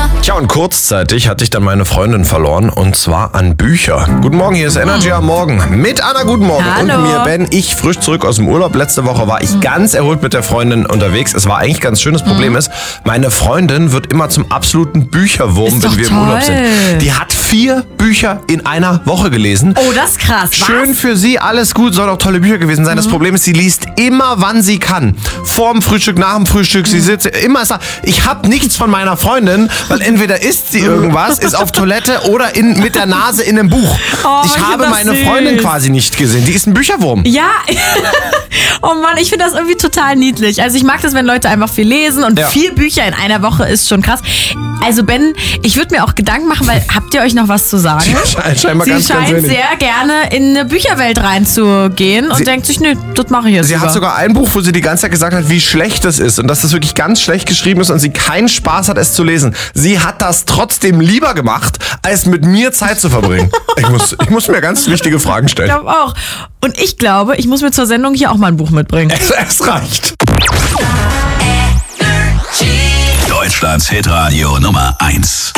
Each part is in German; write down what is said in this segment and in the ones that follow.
Tja, und kurzzeitig hatte ich dann meine Freundin verloren, und zwar an Bücher. Guten Morgen, hier ist Energy am Morgen. Mit Anna, guten Morgen. Hallo. Und mir, Ben. Ich frisch zurück aus dem Urlaub. Letzte Woche war ich ganz erholt mit der Freundin unterwegs. Es war eigentlich ganz schön. Das Problem ist, meine Freundin wird immer zum absoluten Bücherwurm, Ist wenn doch wir im Urlaub toll. sind. Die hat 4 Bücher in einer Woche gelesen. Oh, das ist krass. Schön für sie, alles gut, soll auch tolle Bücher gewesen sein. Das Problem ist, sie liest immer, wann sie kann. Vorm Frühstück, nach dem Frühstück, sie sitzt immer. Ich habe nichts von meiner Freundin, weil entweder isst sie irgendwas, ist auf Toilette oder mit der Nase in einem Buch. Oh, ich habe das meine süß. Freundin quasi nicht gesehen. Die ist ein Bücherwurm. Ja, oh Mann, ich finde das irgendwie total niedlich. Also ich mag das, wenn Leute einfach viel lesen, und Ja. 4 Bücher in einer Woche ist schon krass. Also Ben, ich würde mir auch Gedanken machen, weil habt ihr euch noch was zu sagen? Scheinbar Sie ganz scheint wenig. sehr gerne in eine Bücherwelt reinzugehen und denkt sich, nö, das mache ich jetzt Sie lieber. hat sogar ein Buch, wo sie die ganze Zeit gesagt hat, wie schlecht es ist und dass das wirklich ganz schlecht geschrieben ist und sie keinen Spaß hat, es zu lesen. Sie hat das trotzdem lieber gemacht, als mit mir Zeit zu verbringen. Ich muss mir ganz wichtige Fragen Ich stellen. glaube auch. Und ich glaube, ich muss mir zur Sendung hier auch mal ein Buch mitbringen. Es reicht. Deutschlands Hitradio Nummer 1.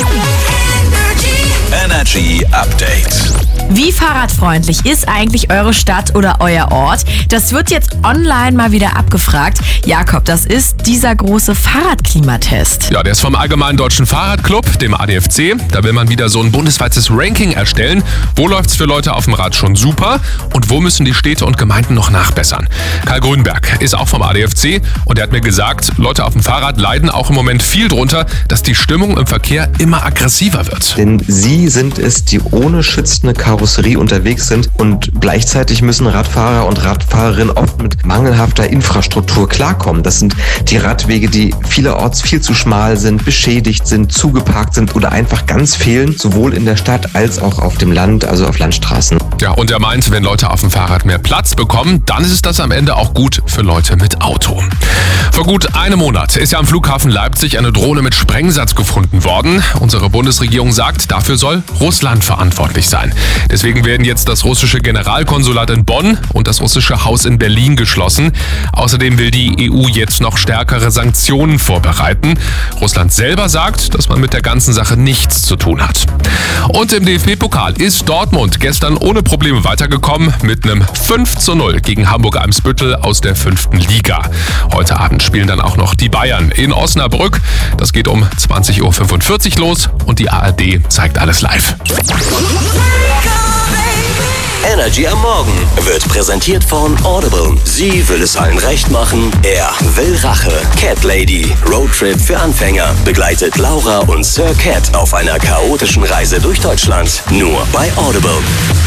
Energy Update. Wie fahrradfreundlich ist eigentlich eure Stadt oder euer Ort? Das wird jetzt online mal wieder abgefragt. Jakob, das ist dieser große Fahrradklimatest. Ja, der ist vom Allgemeinen Deutschen Fahrradclub, dem ADFC. Da will man wieder so ein bundesweites Ranking erstellen. Wo läuft's für Leute auf dem Rad schon super und wo müssen die Städte und Gemeinden noch nachbessern? Karl Grünberg ist auch vom ADFC und er hat mir gesagt, Leute auf dem Fahrrad leiden auch im Moment viel drunter, dass die Stimmung im Verkehr immer aggressiver wird. Denn sie sind es, die ohne schützende Karosserie unterwegs sind, und gleichzeitig müssen Radfahrer und Radfahrerinnen oft mit mangelhafter Infrastruktur klarkommen. Das sind die Radwege, die vielerorts viel zu schmal sind, beschädigt sind, zugeparkt sind oder einfach ganz fehlen, sowohl in der Stadt als auch auf dem Land, also auf Landstraßen. Ja, und er meint, wenn Leute auf dem Fahrrad mehr Platz bekommen, dann ist das am Ende auch gut für Leute mit Auto. Vor gut einem Monat ist ja am Flughafen Leipzig eine Drohne mit Sprengsatz gefunden worden. Unsere Bundesregierung sagt, dafür soll Russland verantwortlich sein. Deswegen werden jetzt das russische Generalkonsulat in Bonn und das russische Haus in Berlin geschlossen. Außerdem will die EU jetzt noch stärkere Sanktionen vorbereiten. Russland selber sagt, dass man mit der ganzen Sache nichts zu tun hat. Und im DFB-Pokal ist Dortmund gestern ohne Probleme weitergekommen mit einem 5:0 gegen Hamburg-Eimsbüttel aus der 5. Liga. Heute Abend spielen dann auch noch die Bayern in Osnabrück. Das geht um 20:45 Uhr los und die ARD zeigt alles live. Energy am Morgen wird präsentiert von Audible. Sie will es allen recht machen. Er will Rache. Cat Lady. Roadtrip für Anfänger. Begleitet Laura und Sir Cat auf einer chaotischen Reise durch Deutschland. Nur bei Audible.